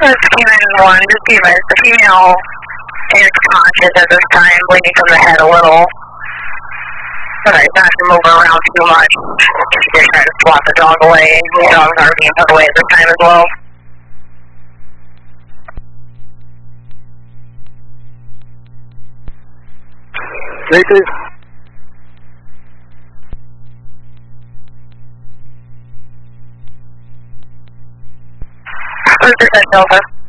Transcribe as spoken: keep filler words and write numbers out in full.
Let's keep in one, just be advised, the female is conscious at this time, bleeding from the head a little. Alright, not to move her around too much. Just try to swat the dog away. The dogs are being put away at this time as well. Stacy? one hundred percent Delta.